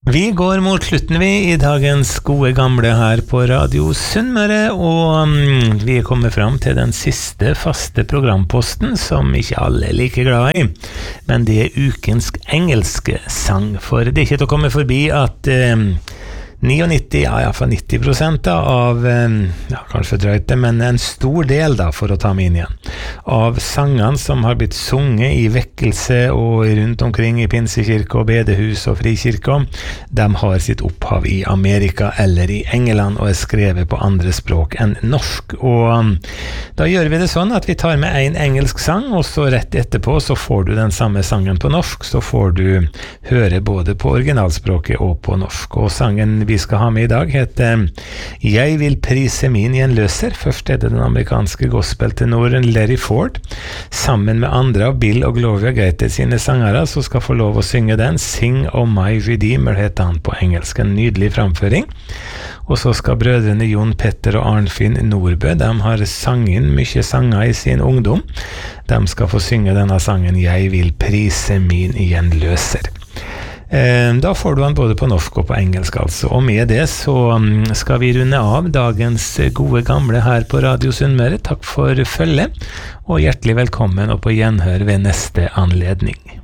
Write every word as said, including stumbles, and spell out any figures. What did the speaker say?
Vi går mot slutten vi i dagens gode gamle her på Radio Sunnmøre, og um, vi er kommet fram til den siste faste programposten som ikke alle er like glad i, men det er ukens engelske sang, for det er ikke til å komme forbi at um, nittini, ja, i hvert fall nitti prosent da, av, ja, kanskje drøyt det, men en stor del da, for å ta meg inn igjen, av sangene som har blitt sunget i vekkelse og rundt omkring i pinsekirke og bedehus og frikirke, de har sitt opphav i Amerika eller i England og er skrevet på andre språk enn norsk. Og da gjør vi det sånn at vi tar med en engelsk sang, og så rett etterpå så får du den samme sangen på norsk, så får du høre både på originalspråket og på norsk. Og sangen vi skal ha med i dag heter Jeg vil prise min gjenløser. Først er det den amerikanske gospeltenoren Larry Ford, sammen med andre av Bill og Gloria Gaynor sine sangere, så skal få lov å synge den. Sing of my Redeemer heter han på engelsk, en nydelig framføring. Og så skal brødrene Jon Petter og Arnfinn Nordbø, de har sangen mye sanger i sin ungdom, de skal få synge denne sangen Jeg vil prise min gjenløser. Da får du han både på norsk og på engelsk altså, og med det så skal vi runde av dagens gode gamle her på Radio Sunnmøre. Takk for følget, og hjertelig velkommen og på gjenhør ved neste anledning.